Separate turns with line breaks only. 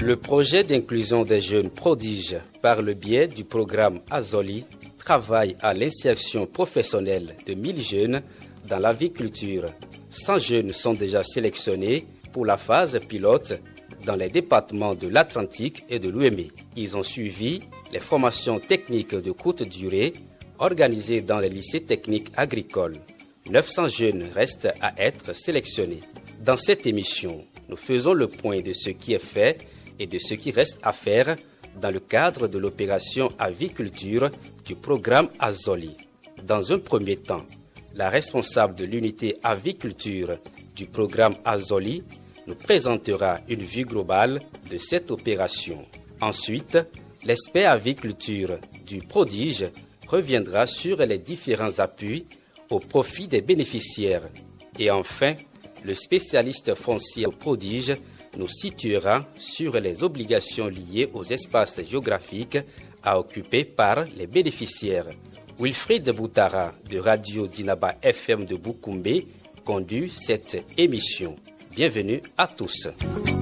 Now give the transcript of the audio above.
Le projet d'inclusion des jeunes prodiges par le biais du programme Azoli travaille à l'insertion professionnelle de 1000 jeunes dans l'aviculture. 100 jeunes sont déjà sélectionnés pour la phase pilote dans les départements de l'Atlantique et de l'Ouémé. Ils ont suivi les formations techniques de courte durée organisées dans les lycées techniques agricoles. 900 jeunes restent à être sélectionnés. Dans cette émission, nous faisons le point de ce qui est fait et de ce qui reste à faire dans le cadre de l'opération aviculture du programme Azoli. Dans un premier temps, la responsable de l'unité aviculture du programme Azoli nous présentera une vue globale de cette opération. Ensuite, l'expert aviculture du prodige reviendra sur les différents appuis au profit des bénéficiaires. Et enfin, le spécialiste foncier au prodige nous situera sur les obligations liées aux espaces géographiques à occuper par les bénéficiaires. Wilfried Boutara de Radio Dinaba FM de Boukoumbe conduit cette émission. Bienvenue à tous.